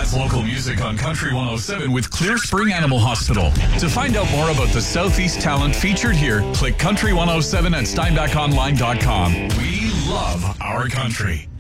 It's local music on Country 107 with Clear Spring Animal Hospital. To find out more about the Southeast talent featured here, click Country 107 at SteinbachOnline.com. We love our country.